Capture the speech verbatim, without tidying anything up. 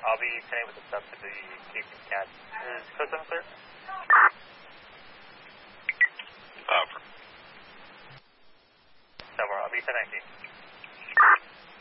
I'll be sending with the stuff to the Kingston Cat. Is code seven clear? Over. Over. I'll be sending to you.